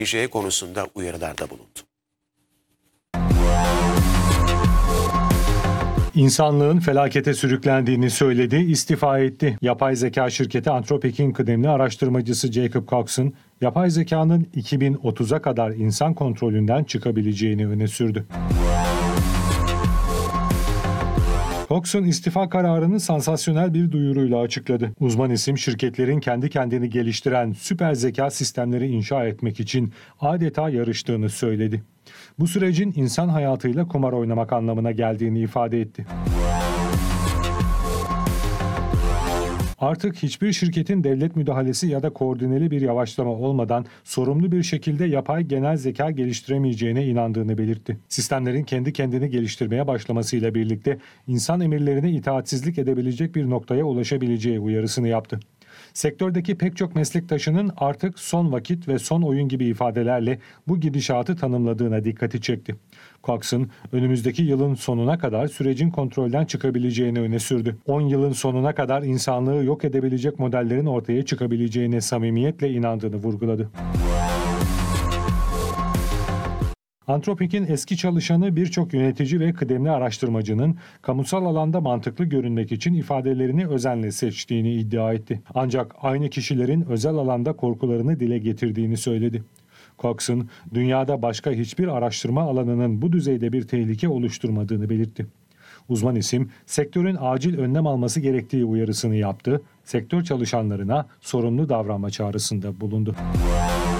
konusunda uyarılarda bulundu. İnsanlığın felakete sürüklendiğini söyledi, istifa etti. Yapay zeka şirketi Anthropic'in kıdemli araştırmacısı Jacob Coxon, yapay zekanın 2030'a kadar insan kontrolünden çıkabileceğini öne sürdü. Coxon istifa kararını sansasyonel bir duyuruyla açıkladı. Uzman isim şirketlerin kendi kendini geliştiren süper zeka sistemleri inşa etmek için adeta yarıştığını söyledi. Bu sürecin insan hayatıyla kumar oynamak anlamına geldiğini ifade etti. Artık hiçbir şirketin devlet müdahalesi ya da koordineli bir yavaşlama olmadan sorumlu bir şekilde yapay genel zeka geliştiremeyeceğine inandığını belirtti. Sistemlerin kendi kendini geliştirmeye başlamasıyla birlikte insan emirlerine itaatsizlik edebilecek bir noktaya ulaşabileceği uyarısını yaptı. Sektördeki pek çok meslektaşının artık son vakit ve son oyun gibi ifadelerle bu gidişatı tanımladığına dikkati çekti. Coxon, önümüzdeki yılın sonuna kadar sürecin kontrolden çıkabileceğini öne sürdü. 10 yılın sonuna kadar insanlığı yok edebilecek modellerin ortaya çıkabileceğine samimiyetle inandığını vurguladı. Anthropic'in eski çalışanı birçok yönetici ve kıdemli araştırmacının kamusal alanda mantıklı görünmek için ifadelerini özenle seçtiğini iddia etti. Ancak aynı kişilerin özel alanda korkularını dile getirdiğini söyledi. Coxon, dünyada başka hiçbir araştırma alanının bu düzeyde bir tehlike oluşturmadığını belirtti. Uzman isim, sektörün acil önlem alması gerektiği uyarısını yaptı, sektör çalışanlarına sorumlu davranma çağrısında bulundu.